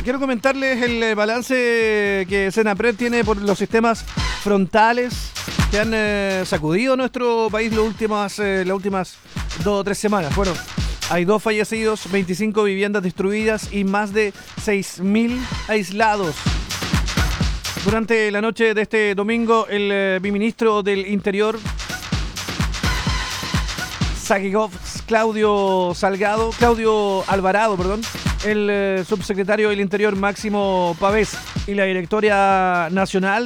quiero comentarles el balance que Senapred tiene por los sistemas frontales que han sacudido nuestro país las últimas 2 o 3 semanas. Bueno, hay 2 fallecidos, 25 viviendas destruidas y más de 6.000 aislados. Durante la noche de este domingo, el viceministro del Interior, Claudio Alvarado, el subsecretario del Interior, Máximo Pavés, y la directora nacional